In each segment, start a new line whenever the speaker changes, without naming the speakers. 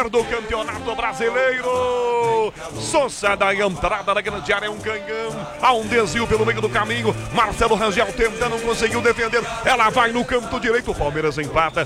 líder do Campeonato Brasileiro. Sousa da entrada da grande área, um canhão, há um desvio pelo meio do caminho. Marcelo Rangel tentando, não conseguiu defender. Ela vai no canto direito, o Palmeiras empata.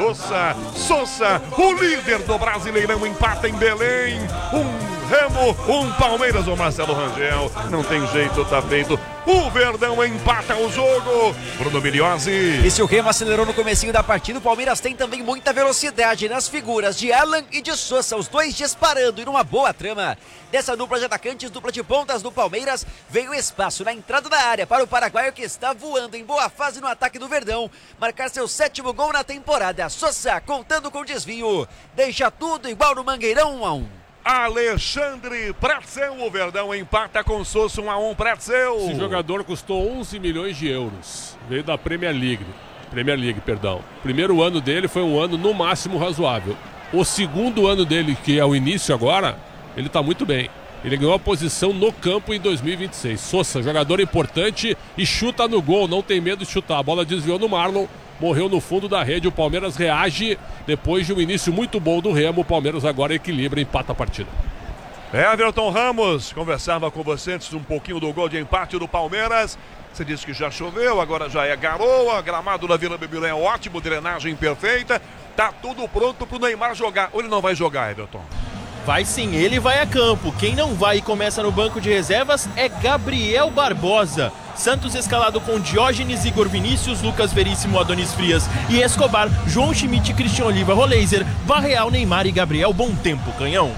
Sousa, o líder do Brasileirão, empata em Belém. Um Remo, um Palmeiras, o Marcelo Rangel. Não tem jeito, tá feito. O Verdão empata o jogo. Bruno Miliozzi.
E se o Remo acelerou no comecinho da partida, o Palmeiras tem também muita velocidade nas figuras de Alan e de Sousa, os dois disparando e numa boa trama. Dessa dupla de atacantes, dupla de pontas do Palmeiras, veio espaço na entrada da área para o paraguaio, que está voando em boa fase no ataque do Verdão, marcar seu 7º gol na temporada. Sousa contando com desvio, deixa tudo igual no Mangueirão, 1-1.
Alexandre Pretzel, o Verdão empata com Sousa, 1-1, Pretzel.
Esse jogador custou 11 milhões de euros, veio da Premier League, perdão. O primeiro ano dele foi um ano no máximo razoável. O segundo ano dele, que é o início agora, ele está muito bem. Ele ganhou a posição no campo em 2026. Sousa, jogador importante e chuta no gol, não tem medo de chutar. A bola desviou no Marlon, morreu no fundo da rede. O Palmeiras reage depois de um início muito bom do Remo. O Palmeiras agora equilibra e empata a partida.
Everton Ramos conversava com você antes um pouquinho do gol de empate do Palmeiras. Você disse que já choveu, agora já é garoa. Gramado da Vila Belmiro é ótimo, drenagem perfeita. Tá tudo pronto pro Neymar jogar. Ou ele não vai jogar, Everton?
Vai sim, ele vai a campo. Quem não vai e começa no banco de reservas é Gabriel Barbosa. Santos escalado com Diógenes, Igor Vinícius, Lucas Veríssimo, Adonis Frias e Escobar, João Schmidt, Cristian Oliva, Roleiser, Varreal, Neymar e Gabriel Bom Tempo, Canhão.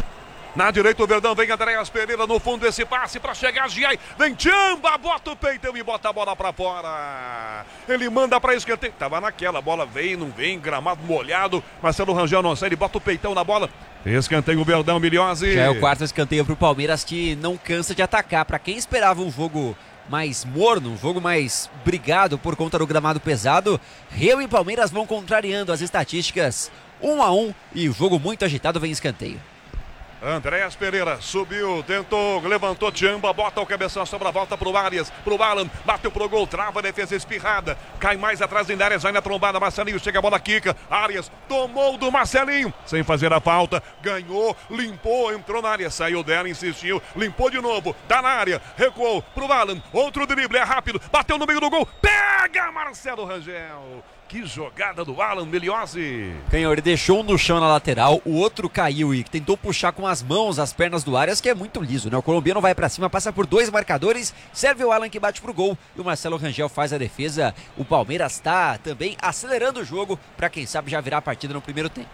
Na direita o Verdão, vem Andréas Pereira no fundo, esse passe pra chegar, Giai, vem Tchamba, bota o peitão e bota a bola pra fora. Ele manda pra escanteio, tava naquela, bola vem, não vem, gramado molhado, Marcelo Rangel não sai, ele bota o peitão na bola. Escanteio o Verdão, Miliozzi.
Já é o 4º escanteio pro Palmeiras, que não cansa de atacar. Pra quem esperava um jogo mais morno, um jogo mais brigado por conta do gramado pesado, Remo e Palmeiras vão contrariando as estatísticas. 1-1 e o jogo muito agitado, vem escanteio.
Andréas Pereira subiu, tentou, levantou Tchamba, bota o cabeção, sobra, volta pro Arias, pro Alan, bateu pro gol, trava a defesa espirrada, cai mais atrás da Arias, vai na trombada, Marcelinho, chega a bola, quica, Arias tomou do Marcelinho, sem fazer a falta, ganhou, limpou, entrou na área, saiu dela, insistiu, limpou de novo, tá na área, recuou pro Alan, outro drible, é rápido, bateu no meio do gol, pega Marcelo Rangel. Que jogada do Alan, Miliozzi.
Canhão, ele deixou um no chão na lateral, o outro caiu e tentou puxar com as mãos as pernas do Arias, que é muito liso, né? O colombiano vai pra cima, passa por 2 marcadores, serve o Alan que bate pro gol e o Marcelo Rangel faz a defesa. O Palmeiras tá também acelerando o jogo pra quem sabe já virar a partida no primeiro tempo.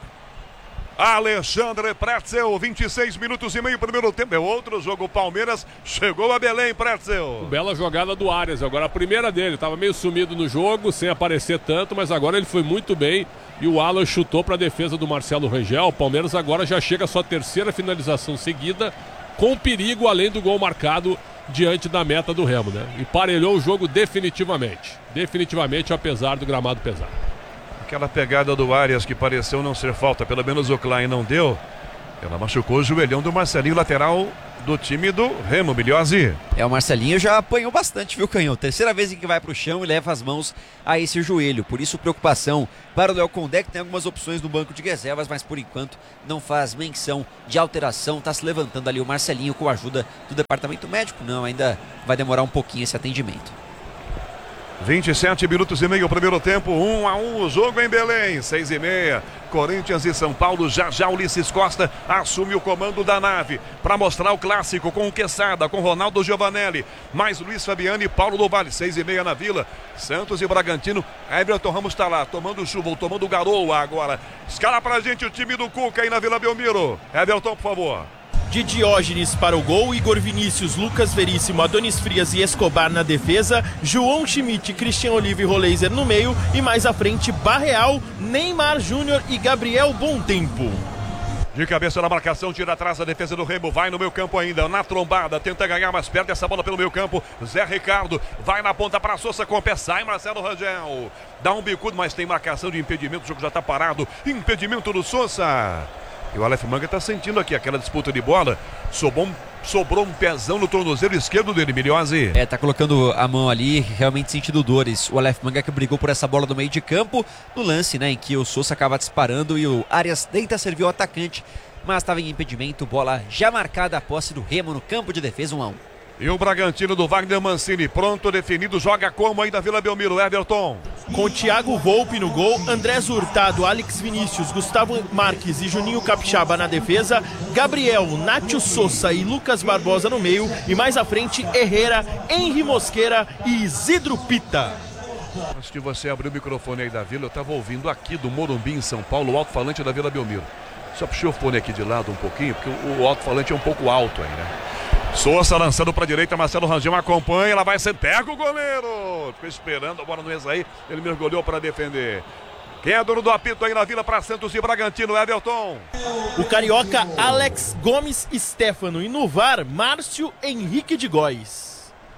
Alexandre Pretzel, 26 minutos e meio, primeiro tempo. É outro jogo, o Palmeiras chegou a Belém, Pretzel.
Bela jogada do Arias, agora a primeira dele, estava meio sumido no jogo, sem aparecer tanto, mas agora ele foi muito bem e o Alan chutou para a defesa do Marcelo Rangel. O Palmeiras agora já chega à sua 3ª finalização seguida, com perigo além do gol marcado diante da meta do Remo, né? Emparelhou o jogo definitivamente, apesar do gramado pesado.
Aquela pegada do Arias que pareceu não ser falta, pelo menos o Klein não deu. Ela machucou o joelhão do Marcelinho, lateral do time do Remo, Miliozzi.
O Marcelinho já apanhou bastante, viu, Canhão? 3ª vez em que vai pro chão e leva as mãos a esse joelho. Por isso, preocupação para o Léo Condé, que tem algumas opções no banco de reservas, mas por enquanto não faz menção de alteração. Tá se levantando ali o Marcelinho com a ajuda do departamento médico. Não, ainda vai demorar um pouquinho esse atendimento.
27 minutos e meio, primeiro tempo, 1-1, o jogo em Belém, 6h30, Corinthians e São Paulo. Já Ulisses Costa assume o comando da nave para mostrar o clássico com o Quesada, com Ronaldo Giovanelli, mais Luiz Fabiano e Paulo do Vale. 6h30 na Vila, Santos e Bragantino. Everton Ramos está lá, tomando chuva ou tomando garoa agora. Escala pra gente o time do Cuca aí na Vila Belmiro. Everton, por favor.
De Diógenes para o gol, Igor Vinícius, Lucas Veríssimo, Adonis Frias e Escobar na defesa, João Schmidt, Cristian Oliva e Roleiser no meio e mais à frente Barreal, Neymar Júnior e Gabriel Bom Tempo.
De cabeça na marcação, tira atrás a defesa do Remo, vai no meio campo ainda, na trombada, tenta ganhar, mas perde essa bola pelo meio campo. Zé Ricardo, vai na ponta para Sousa, com o pé, sai Marcelo Rangel, dá um bicudo, mas tem marcação de impedimento, o jogo já está parado, impedimento do Sousa. E o Aleph Manga tá sentindo aqui aquela disputa de bola. Sobrou um pezão no tornozelo esquerdo dele, Miliose.
Tá colocando a mão ali, realmente sentindo dores. O Aleph Manga que brigou por essa bola do meio de campo, no lance, né, em que o Sousa acaba disparando e o Arias tenta servir o atacante, mas estava em impedimento, bola já marcada a posse do Remo no campo de defesa, 1-1.
E o Bragantino do Wagner Mancini, pronto, definido, joga como aí da Vila Belmiro, Everton.
Com Thiago Volpe no gol, Andrés Hurtado, Alex Vinícius, Gustavo Marques e Juninho Capixaba na defesa, Gabriel, Nátio Sousa e Lucas Barbosa no meio, e mais à frente Herrera, Henry Mosqueira e Isidro Pita.
Antes de você abrir o microfone aí da Vila, eu estava ouvindo aqui do Morumbi em São Paulo, o alto-falante da Vila Belmiro. Só puxei o fone aqui de lado um pouquinho, porque o alto-falante é um pouco alto aí, né? Sousa lançando para a direita, Marcelo Rangel acompanha, ela vai ser, pega o goleiro. Ficou esperando, a bola não ia sair, ele mergulhou para defender. Quem é dono do apito aí na Vila para Santos e Bragantino, Everton?
O carioca Alex Gomes Stefano e no VAR, Márcio Henrique de Góes.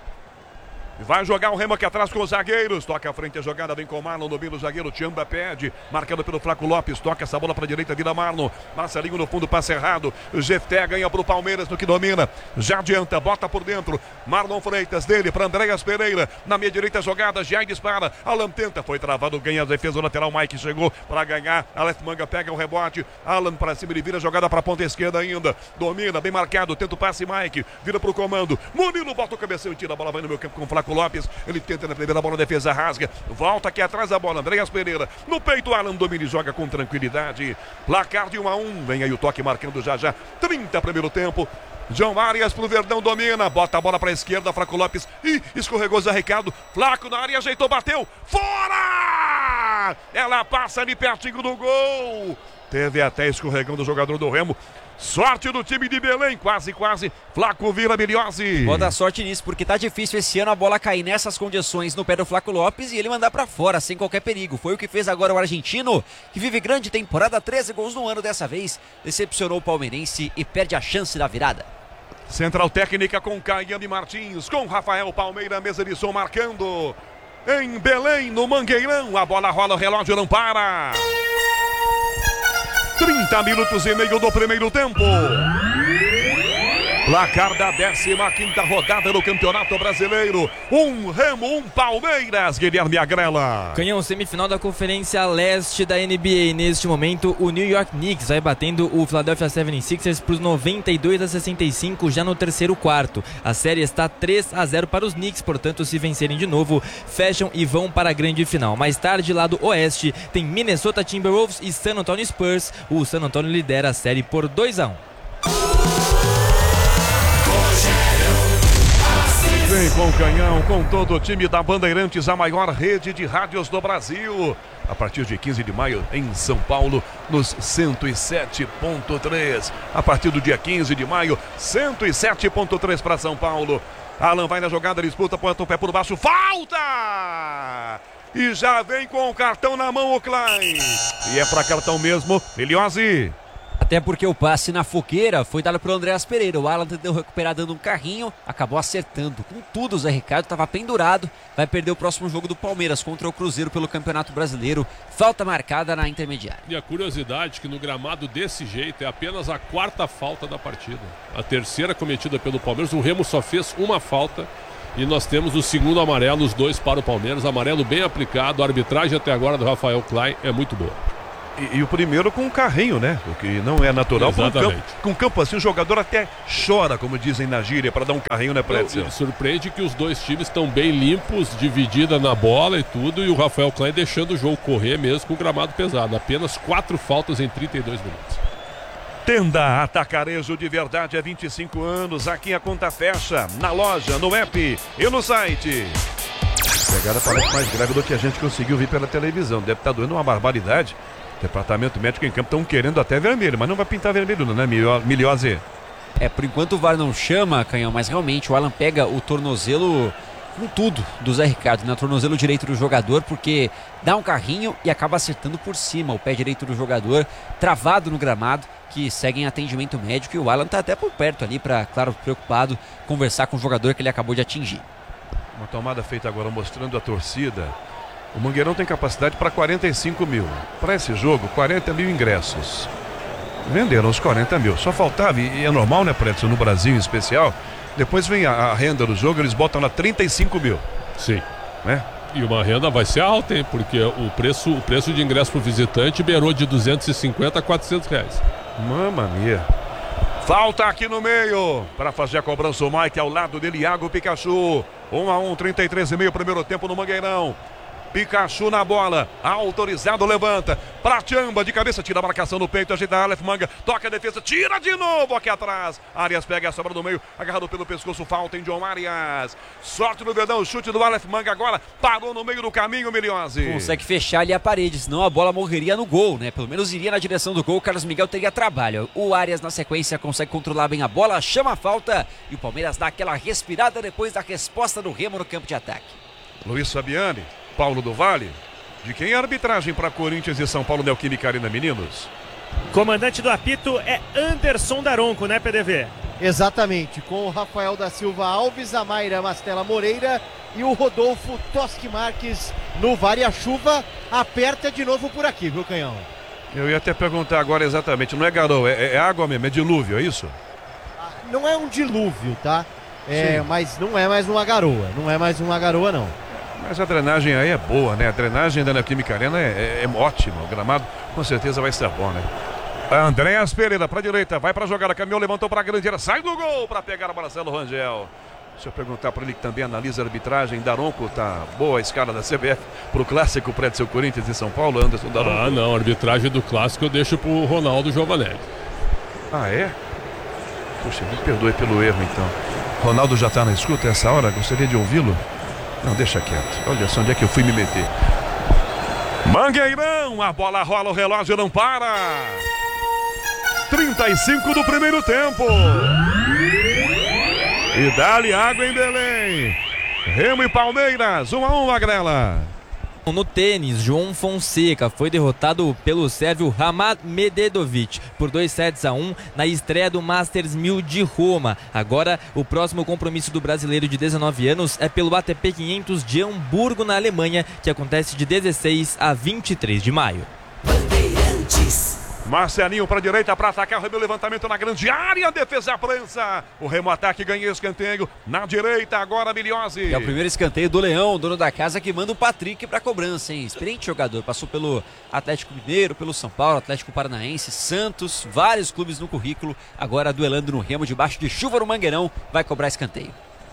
Vai jogar o Remo aqui atrás com os zagueiros. Toca à frente a jogada, vem com o Marlon, domina o zagueiro, Tiamba pede, marcado pelo Flaco Lopes, toca essa bola para a direita, vira Marlon, Marcelinho no fundo, passe errado, Jefté ganha para o Palmeiras no que domina, já adianta, bota por dentro, Marlon Freitas dele para Andréas Pereira, na minha direita jogada, já dispara, Alan tenta, foi travado, ganha a defesa lateral, Mike chegou para ganhar, Aleph Manga pega o rebote, Alan para cima, ele vira jogada para a ponta esquerda ainda, domina, bem marcado, tenta o passe, Mike, vira para o comando, Murilo bota o cabeção e tira a bola, vai no meu campo com o Flaco Lopes, ele tenta na primeira bola, defesa rasga, volta aqui atrás da bola, Andréas Pereira, no peito, Alan domina e joga com tranquilidade, placar de 1-1, vem aí o toque marcando já, 30 primeiro tempo, João Arias pro Verdão, domina, bota a bola pra esquerda, Flaco Lopes, e escorregou Zé Ricardo, Flaco na área, ajeitou, bateu, fora! Ela passa ali pertinho do gol, teve até escorregando o jogador do Remo. Sorte do time de Belém, quase, Flaco vira Miliose.
Vou dar sorte nisso, porque tá difícil esse ano a bola cair nessas condições no pé do Flaco Lopes e ele mandar pra fora, sem qualquer perigo. Foi o que fez agora o argentino, que vive grande temporada, 13 gols no ano dessa vez, decepcionou o palmeirense e perde a chance da virada.
Central técnica com Caiane Martins, com Rafael Palmeira, mesa de som marcando. Em Belém, no Mangueirão, a bola rola, o relógio não para. 30 minutos e meio do primeiro tempo. Placar da 15ª rodada do Campeonato Brasileiro. Um Remo, um Palmeiras, Guilherme Agrela.
Canhão, semifinal da Conferência Leste da NBA. Neste momento, o New York Knicks vai batendo o Philadelphia 76ers por 92-65 já no terceiro quarto. A série está 3-0 para os Knicks, portanto, se vencerem de novo, fecham e vão para a grande final. Mais tarde, lá do Oeste, tem Minnesota Timberwolves e San Antonio Spurs. O San Antonio lidera a série por 2-1.
Vem com o Canhão, com todo o time da Bandeirantes, a maior rede de rádios do Brasil. A partir de 15 de maio, em São Paulo, nos 107.3. A partir do dia 15 de maio, 107.3 para São Paulo. Alan vai na jogada, disputa, põe o pé por baixo, falta! E já vem com o cartão na mão o Klein. E é para cartão mesmo, Miliose.
Até porque o passe na fogueira foi dado para o Andréas Pereira. O Alan tentou recuperar dando um carrinho, acabou acertando. Com tudo, o Zé Ricardo estava pendurado. Vai perder o próximo jogo do Palmeiras contra o Cruzeiro pelo Campeonato Brasileiro. Falta marcada na intermediária.
E a curiosidade é que no gramado desse jeito é apenas a 4ª falta da partida. A 3ª cometida pelo Palmeiras. O Remo só fez uma falta. E nós temos o segundo amarelo, os dois para o Palmeiras. Amarelo bem aplicado. A arbitragem até agora do Rafael Klein é muito boa.
E o primeiro com um carrinho, né? O que não é natural. Com campo assim, o jogador até chora, como dizem na gíria, para dar um carrinho, né, Pretzel?
Surpreende que os dois times estão bem limpos, dividida na bola e tudo, e o Rafael Klein deixando o jogo correr mesmo com o gramado pesado. Apenas 4 faltas em 32 minutos.
Tenda Atacarejo de verdade há 25 anos. Aqui a conta fecha, na loja, no app e no site. A pegada parece mais grave do que a gente conseguiu ver pela televisão. Deve estar doendo uma barbaridade. Departamento médico em campo estão querendo até vermelho, mas não vai pintar vermelho não, né, Miliose?
Por enquanto o VAR não chama, Canhão, mas realmente o Alan pega o tornozelo com tudo do Zé Ricardo, né? O tornozelo direito do jogador, porque dá um carrinho e acaba acertando por cima o pé direito do jogador, travado no gramado, que segue em atendimento médico, e o Alan tá até por perto ali para, claro, preocupado, conversar com o jogador que ele acabou de atingir.
Uma tomada feita agora mostrando a torcida. O Mangueirão tem capacidade para 45 mil. Para esse jogo, 40 mil ingressos. Venderam os 40 mil. Só faltava, e é normal, né, Preto? No Brasil em especial. Depois vem a renda do jogo, eles botam lá 35 mil.
Sim.
Né?
E uma renda vai ser alta, hein? Porque o preço de ingresso pro visitante beirou de 250 a 400 reais.
Mamma mia. Falta aqui no meio para fazer a cobrança o Mike, ao lado dele Iago Pikachu. 1-1, 33,5 primeiro tempo no Mangueirão. Pikachu na bola, autorizado, levanta pra Tchamba, de cabeça, tira a marcação no peito, ajeita Aleph Manga, toca a defesa, tira de novo aqui atrás. Arias pega a sobra do meio, agarrado pelo pescoço, falta em John Arias. Sorte no verdão, chute do Aleph Manga agora, parou no meio do caminho, Miliose.
Consegue fechar ali a parede, senão a bola morreria no gol, né? Pelo menos iria na direção do gol, o Carlos Miguel teria trabalho. O Arias na sequência consegue controlar bem a bola, chama a falta e o Palmeiras dá aquela respirada depois da resposta do Remo no campo de ataque.
Luiz Fabiani. Paulo do Vale, de quem é a arbitragem para Corinthians e São Paulo, Neoquímica Arena, meninos?
Comandante do apito é Anderson Daronco, né, PDV?
Exatamente, com o Rafael da Silva Alves, a Mayra Mastella Moreira e o Rodolfo Toschi Marques no VAR. E a chuva aperta de novo por aqui, viu, Canhão?
Eu ia até perguntar agora exatamente, não é garoa, é água mesmo, é dilúvio, é isso?
Não é um dilúvio, tá? Mas não é mais uma garoa, não.
Mas a drenagem aí é boa, né? A drenagem da Neoquímica Arena é ótima. O gramado com certeza vai ser bom, né? Andréas Pereira pra direita, vai pra jogada, caminhou, levantou pra grande área, sai do gol pra pegar o Marcelo Rangel. Deixa eu perguntar pra ele que também analisa a arbitragem. Daronco, tá boa a escala da CBF pro clássico pré-seu Corinthians e São Paulo, Anderson Daronco?
Ah, não, a arbitragem do clássico eu deixo pro Ronaldo Giovanelli.
Ah, é? Puxa, me perdoe pelo erro então. Ronaldo já tá na escuta essa hora, gostaria de ouvi-lo? Não, deixa quieto. Olha só onde é que eu fui me meter. Mangueirão, a bola rola, o relógio não para. 35 do primeiro tempo. E dá-lhe água em Belém. Remo e Palmeiras, 1-1, Magrela.
No tênis, João Fonseca foi derrotado pelo sérvio Hamad Medvedovic por 2-1 na estreia do Masters 1000 de Roma. Agora, o próximo compromisso do brasileiro de 19 anos é pelo ATP 500 de Hamburgo, na Alemanha, que acontece de 16 a 23 de maio.
Marcelinho para a direita para atacar, o levantamento na grande área, defesa à prensa. O Remo ataque ganha escanteio na direita, agora Miliose.
É o primeiro escanteio do Leão, dono da casa, que manda o Patrick para cobrança, hein? Experiente jogador, passou pelo Atlético Mineiro, pelo São Paulo, Atlético Paranaense, Santos, vários clubes no currículo. Agora duelando no Remo, debaixo de chuva no Mangueirão, vai cobrar escanteio.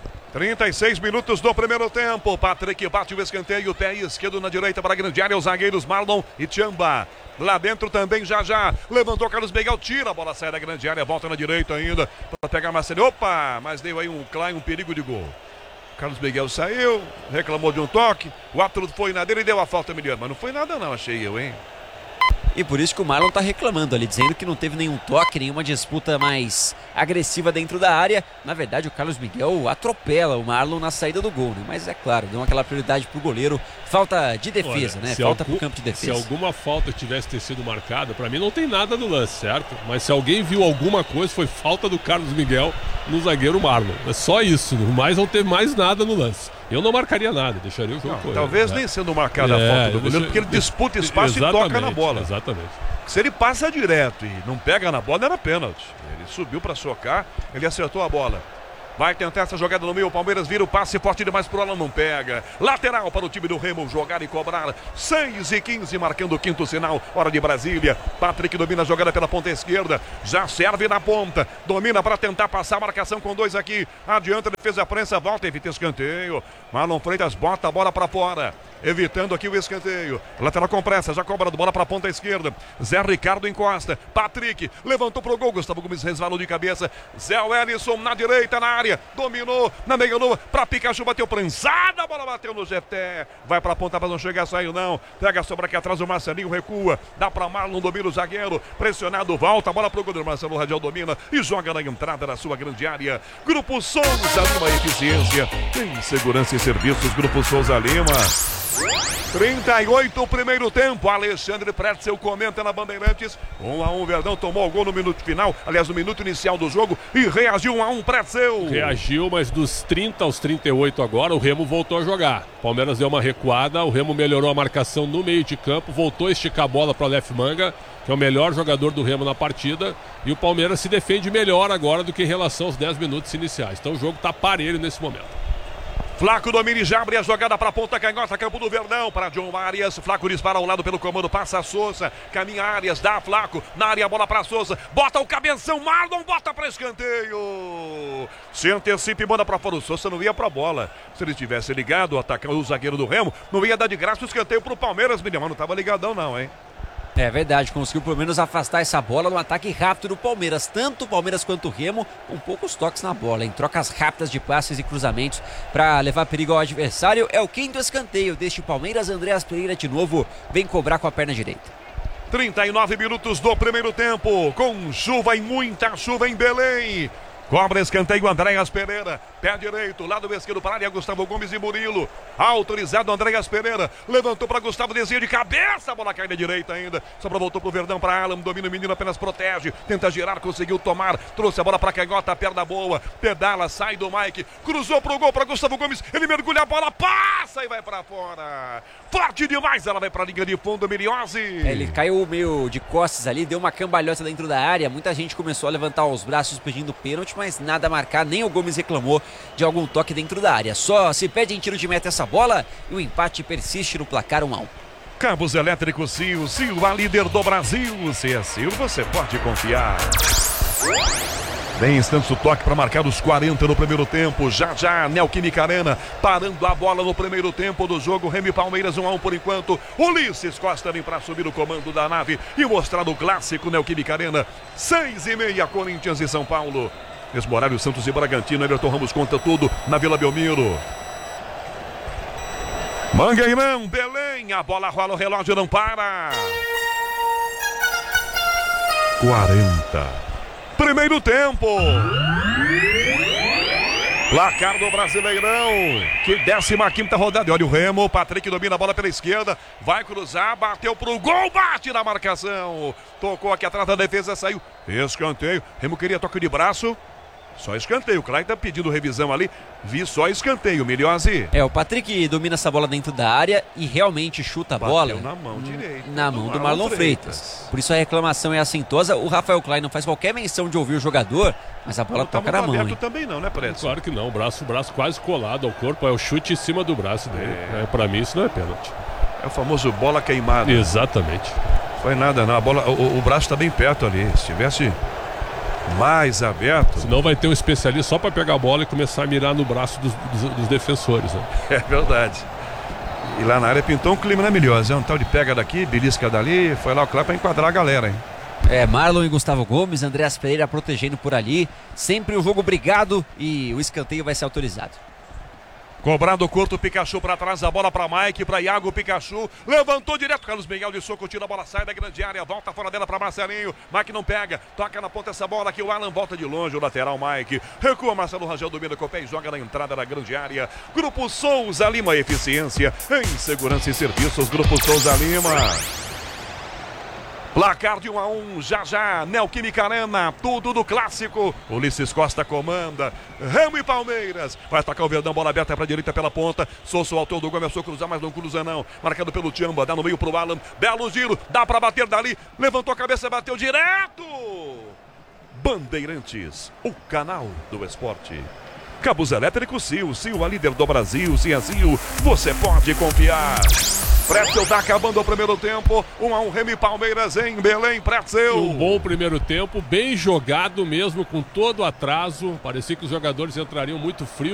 36 minutos do primeiro tempo. Patrick bate o escanteio, pé esquerdo na direita para a grande área, os zagueiros Marlon e Tchamba. Lá dentro também já levantou Carlos Miguel, tira a bola, sai da grande área, volta na direita ainda para pegar Marcelo. Opa, mas deu aí um perigo de gol. Carlos Miguel saiu, reclamou de um toque, o árbitro foi na dele e deu a falta melhor, mas não foi nada não, achei eu, hein?
E por isso que o Marlon tá reclamando ali, dizendo que não teve nenhum toque, nenhuma disputa mais agressiva dentro da área. Na verdade, o Carlos Miguel atropela o Marlon na saída do gol, né? Mas é claro, deu aquela prioridade pro goleiro. Falta de defesa, né? Falta pro campo de defesa.
Se alguma falta tivesse ter sido marcada, pra mim não tem nada no lance, certo? Mas se alguém viu alguma coisa, foi falta do Carlos Miguel no zagueiro Marlon. É só isso, mas não teve mais nada no lance. Eu não marcaria nada, deixaria o jogo correr.
Talvez nem sendo marcada a falta do goleiro, porque ele disputa espaço e toca na bola.
Exatamente.
Se ele passa direto e não pega na bola, era pênalti. Ele subiu para socar, ele acertou a bola. Vai tentar essa jogada no meio, o Palmeiras vira o passe, forte demais pro Alan, não pega. Lateral para o time do Remo, jogar e cobrar. 6:15, marcando o quinto sinal, hora de Brasília. Patrick domina a jogada pela ponta esquerda, já serve na ponta. Domina para tentar passar a marcação com dois aqui. Adianta, defesa a prensa, volta, evita escanteio. Marlon Freitas bota a bola para fora, evitando aqui o escanteio. Lateral com pressa, já cobra do bola para a ponta esquerda. Zé Ricardo encosta. Patrick levantou pro gol. Gustavo Gomes resvalou de cabeça. Zé Wellison na direita, na área. Dominou na meia lua para Pikachu. Bateu prensada. A bola bateu no GT. Vai para a ponta, mas não chega, saiu não. Pega a sobra aqui atrás. O Marcelinho recua. Dá para Marlon, domina o zagueiro. Pressionado, volta. A bola pro goleiro. Marcelo Radial domina e joga na entrada da sua grande área. Grupo Souza Lima, eficiência em segurança e serviços. Grupo Souza Lima. 38 o primeiro tempo. Alexandre Pretzel comenta na Bandeirantes. 1-1, Verdão tomou o gol no minuto final, aliás, no minuto inicial do jogo, e reagiu 1-1 Pretzel.
Reagiu, mas dos 30 aos 38 agora, o Remo voltou a jogar. Palmeiras deu uma recuada, o Remo melhorou a marcação no meio de campo, voltou a esticar a bola para o Aleph Manga, que é o melhor jogador do Remo na partida, e o Palmeiras se defende melhor agora do que em relação aos 10 minutos iniciais. Então o jogo está parelho nesse momento.
Flaco domina e já abre a jogada para a ponta canhota, campo do Verdão, para John Arias. Flaco dispara ao lado pelo comando, passa a Souza, caminha Arias, dá a Flaco, na área a bola para Souza, bota o cabeção, Marlon bota para escanteio. Se antecipa e manda para fora, o Souza não ia para a bola. Se ele tivesse ligado, o zagueiro do Remo, não ia dar de graça o escanteio para o Palmeiras, mas não estava ligadão não, hein?
É verdade, conseguiu pelo menos afastar essa bola no ataque rápido do Palmeiras. Tanto o Palmeiras quanto o Remo com poucos toques na bola, em trocas rápidas de passes e cruzamentos para levar perigo ao adversário. É o quinto escanteio deste Palmeiras. Andreas Pereira de novo vem cobrar com a perna direita.
39 minutos do primeiro tempo, com chuva e muita chuva em Belém. Cobra escanteio Andreas Pereira, pé direito, lado esquerdo para a área, Gustavo Gomes e Murilo. Autorizado Andreas Pereira, levantou para Gustavo, desvio de cabeça, a bola cai na direita ainda. Sobra, voltou para o Verdão, para Alan, domina o menino, apenas protege, tenta girar, conseguiu tomar, trouxe a bola para Canhota, perna boa, pedala, sai do Mike, cruzou pro gol para Gustavo Gomes, ele mergulha a bola, passa e vai para fora. Forte demais, ela vai para a linha de fundo, Miriose.
Ele caiu meio de costas ali, deu uma cambalhota dentro da área, muita gente começou a levantar os braços pedindo pênalti, mas nada a marcar, nem o Gomes reclamou de algum toque dentro da área. Só se pede em tiro de meta essa bola e o empate persiste no placar 1-1.
Cabos elétricos Sil, Sil, a líder do Brasil. Se é Sil, você pode confiar. Bem, instante o toque para marcar os 40 no primeiro tempo. Já, Neoquímica Arena parando a bola no primeiro tempo do jogo. Remo e Palmeiras 1-1 por enquanto. Ulisses Costa vem para subir o comando da nave e mostrar o clássico Neoquímica Arena. 6h30, Corinthians e São Paulo. Mesmo horário, Santos e Bragantino. Everton Ramos conta tudo na Vila Belmiro. Mangueirão, Belém, a bola rola, o relógio não para. 40. Primeiro tempo. Placar do Brasileirão, que 15ª rodada. Olha o Remo, Patrick domina a bola pela esquerda, vai cruzar, bateu pro gol, bate na marcação. Tocou aqui atrás da defesa, saiu, escanteio. Remo queria toque de braço. Só escanteio, o Clay tá pedindo revisão ali, vi só escanteio, Miliose.
O Patrick domina essa bola dentro da área e realmente chuta a bola
na mão direita,
na mão do Marlon Freitas. Por isso a reclamação é assintosa. O Rafael Klein não faz qualquer menção de ouvir o jogador, mas a bola toca na mão.
Aberto também não, né, Preto?
Claro que não, o braço quase colado ao corpo, é o chute em cima do braço dele. Pra mim isso não é pênalti.
É o famoso bola queimada.
Exatamente.
Foi nada não, a bola, o braço tá bem perto ali, se tivesse mais aberto.
Senão vai ter um especialista só para pegar a bola e começar a mirar no braço dos defensores, né?
É verdade. E lá na área pintou um clima, né, Miliose? Um tal de pega daqui, belisca dali, foi lá o Clay para enquadrar a galera, hein?
Marlon e Gustavo Gomes, Andreas Pereira protegendo por ali. Sempre o jogo brigado e o escanteio vai ser autorizado.
Cobrado curto, Pikachu para trás, a bola para Mike, para Iago, Pikachu, levantou direto, Carlos Miguel de soco, tira a bola, sai da grande área, volta fora dela para Marcelinho, Mike não pega, toca na ponta essa bola aqui, o Alan volta de longe, o lateral Mike, recua, Marcelo Rangel domina com o pé e joga na entrada da grande área. Grupo Souza Lima, eficiência em segurança e serviços, Grupo Souza Lima. Placar de 1-1, já, Neoquímica Arena, tudo do clássico. Ulisses Costa comanda, Remo e Palmeiras. Vai atacar o Verdão, bola aberta para a direita pela ponta. Souza, o autor do gol, começou a cruzar, mas não cruza não. Marcado pelo Tchamba, dá no meio pro Alan. Belo giro, dá para bater dali. Levantou a cabeça, bateu direto. Bandeirantes, o canal do esporte. Cabos elétricos Sil, a líder do Brasil. Se é Sil, você pode confiar. Pretzel tá acabando o primeiro tempo. 1-1, Remo e Palmeiras em Belém, Pretzel.
Um bom primeiro tempo, bem jogado mesmo, com todo o atraso. Parecia que os jogadores entrariam muito frios.